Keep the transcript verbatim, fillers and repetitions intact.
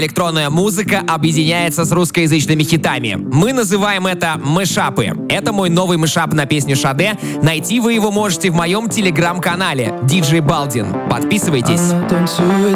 Электронная музыка объединяется с русскоязычными хитами. Мы называем это мэшапы. Это мой новый мэшап на песню Шаде. Найти вы его можете в моем телеграм-канале ди джей Балдин. Подписывайтесь.